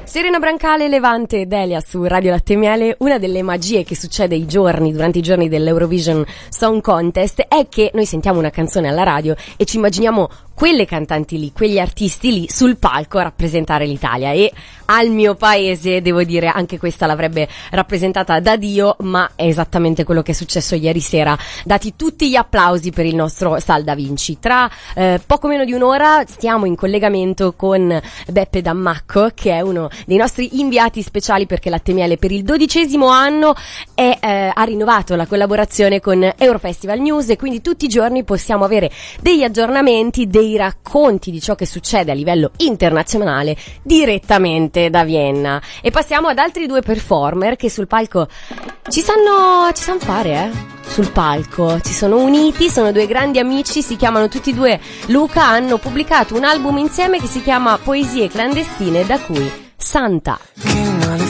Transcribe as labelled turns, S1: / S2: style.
S1: Serena Brancale, Levante e Delia su Radio Latte e Miele. Una delle magie che succede durante i giorni dell'Eurovision Song Contest è che noi sentiamo una canzone alla radio e ci immaginiamo quelle cantanti lì, quegli artisti lì sul palco a rappresentare l'Italia, e al mio paese, devo dire, anche questa l'avrebbe rappresentata da Dio, ma è esattamente quello che è successo ieri sera, dati tutti gli applausi per il nostro Sal Da Vinci. Tra poco meno di un'ora stiamo in collegamento con Beppe Dammacco, che è uno dei nostri inviati speciali, perché Latte e Miele per il 12° anno ha rinnovato la collaborazione con Eurofestival News, e quindi tutti i giorni possiamo avere degli aggiornamenti, dei racconti di ciò che succede a livello internazionale direttamente da Vienna. E passiamo ad altri due performer che sul palco ci sanno fare, sul palco si sono uniti, sono due grandi amici, si chiamano tutti e due Luca, hanno pubblicato un album insieme che si chiama Poesie clandestine, da cui Santa.
S2: Che male